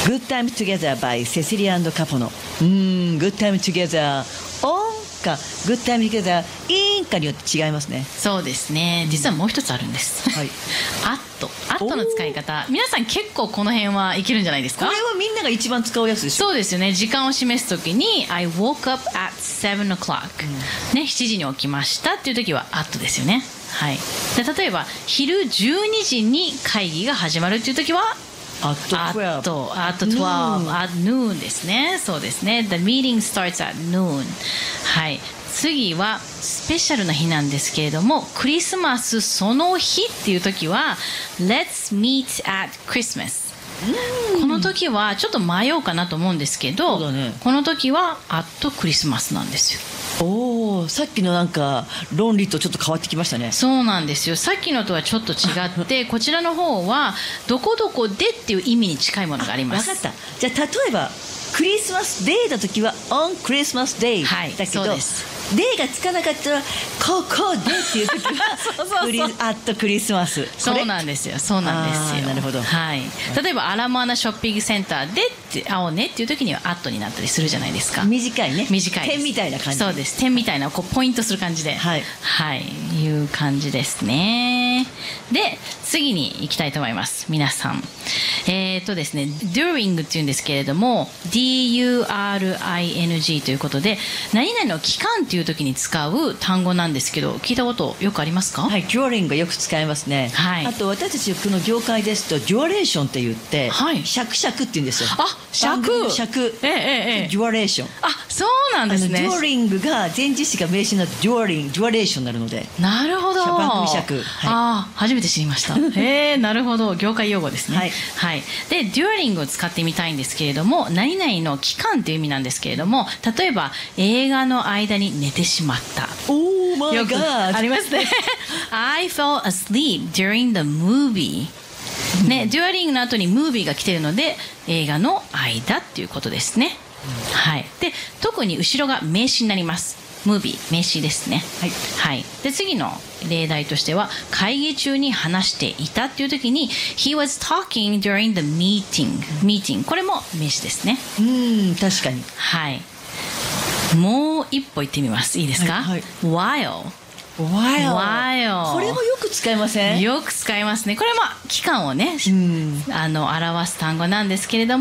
Good Time Together by セシリアンドカポノ。Good Time Together on か Good Time Together in かによって違いますね。 そうですね。実はもう一つあるんです。 はい。 アットの使い方、皆さん結構この辺はいけるんじゃないですか。 これはみんなが一番使うやつでしょ。 そうですよね。時間を示すときに I woke up at 7 o'clock、ね、7時に起きましたっていう時は at ですよね。はい。で例えば昼12時に会議が始まるっていう時は at 12 at 12 at noon ですね。そうですね。The meeting starts at noon。はい。次はスペシャルな日なんですけれども、クリスマスその日っていう時は Let's meet at Christmas。この時はちょっと迷うかなと思うんですけど、 そうだね、 この時は at クリスマスなんですよ。 おお、さっきのなんか論理とちょっと変わってきましたね。 そうなんですよ。さっきのとはちょっと違ってこちらの方はどこどこでっていう意味に近いものがあります。 分かった。じゃあ例えばクリスマスデーの時は on Christmas Day、 はい、 だけどそうです。 デーがつかなかったらここでっていう時はアットクリスマス。 そうなんですよ。そうなんですよ。 なるほど。 はい。例えばアラモアナショッピングセンターでって会おうねっていう時にはアットになったりするじゃないですか。 短いね。 短いです。 点みたいな感じ。 そうです。点みたいなこうポイントする感じで、 はい、 はい、いう感じですね。で次に行きたいと思います。皆さん。ですね、during っていうんですけれども DURING ということで何々の期間っていう時に使う単語なんですけど、聞いたことよくありますか？ はい、during がよく使いますね。 はい、 あと私たちこの業界ですと duration って言って、 はい、 尺って言うんですよ。 あ、尺。 duration。 あ、そうなんですね。 during が前置詞が名詞になって duration になるので。 なるほど。 番組尺。はい、 あ、初めて知りました。なるほど。業界用語ですね。 はい。 はい。で during を使ってみたいんですけれども、何々の期間という意味なんですけれども、例えば映画の間に寝てしまった。 Oh my God。 ありますね。I fell asleep during the movie。ね、during の後に movie が来てるので映画の間っていうことですね。はい。で特に後ろが名詞になります。movie 名詞ですね。 はい、 はい。で次の例題としては会議中に話していたっていう時に He was talking during the meeting。これも名詞ですね。 確かに。 はい。もう一歩言ってみます。いいですか？ はい、 はい、while。 これもよく使いません？ よく使いますね。これは期間をね、表す単語なんですけれども。